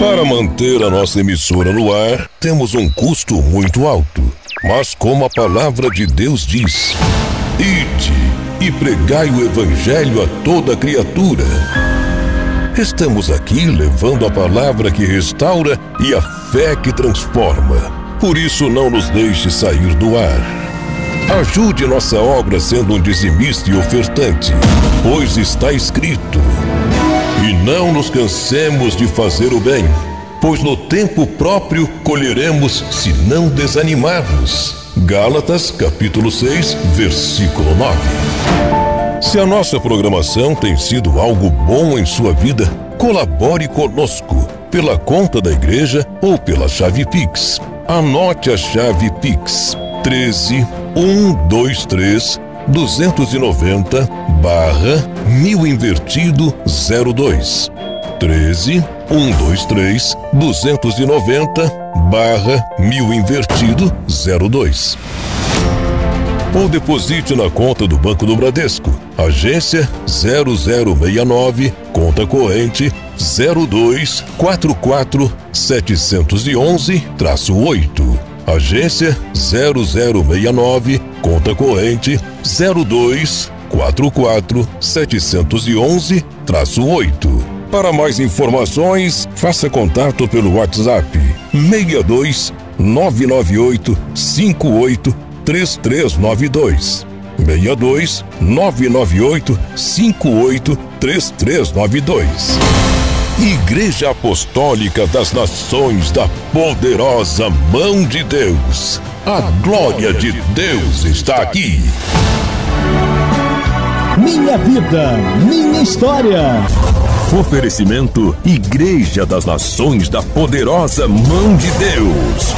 Para manter a nossa emissora no ar, temos um custo muito alto. Mas como a palavra de Deus diz: ide e pregai o evangelho a toda criatura. Estamos aqui levando a palavra que restaura e a fé que transforma. Por isso não nos deixe sair do ar. Ajude nossa obra sendo um dizimista e ofertante, pois está escrito: e não nos cansemos de fazer o bem, pois no tempo próprio colheremos se não desanimarmos. Gálatas capítulo 6, versículo 9. Se a nossa programação tem sido algo bom em sua vida, colabore conosco pela conta da igreja ou pela chave Pix. Anote a chave Pix: 13 123 290 /1000 invertido 02. 13 123 290 /1000 invertido 02. Ou deposite na conta do Banco do Bradesco, agência 0069, conta corrente 0244711-8. Agência 0069, conta corrente 0244711-8. Para mais informações, faça contato pelo WhatsApp 62 998 58 3392. 62 998 58 3392. Igreja Apostólica das Nações da Poderosa Mão de Deus. A glória de Deus está aqui. Minha vida, minha história. Oferecimento Igreja das Nações da Poderosa Mão de Deus.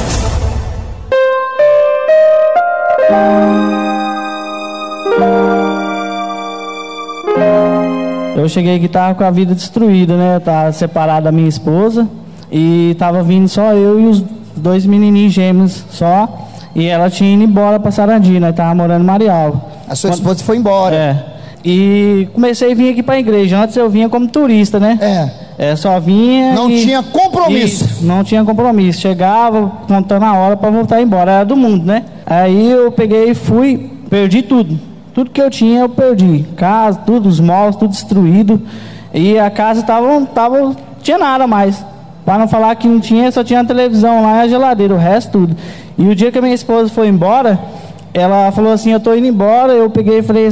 Eu cheguei aqui, tava com a vida destruída, né? Eu tava separado da minha esposa e tava vindo só eu e os dois menininhos gêmeos só. E ela tinha ido embora pra Sarandi, nós tava morando em Marialva. A sua esposa foi embora. É. E comecei a vir aqui pra igreja. Antes eu vinha como turista, né? Só vinha. Não tinha compromisso. Não tinha compromisso. Chegava contando a hora pra voltar embora. Era do mundo, né? Aí eu peguei e fui, perdi tudo. Tudo que eu tinha eu perdi. Casa, tudo, os móveis, tudo destruído. E a casa tinha nada mais. Para não falar que não tinha, só tinha a televisão lá e a geladeira, o resto tudo. E o dia que a minha esposa foi embora, ela falou assim: eu tô indo embora. Eu peguei e falei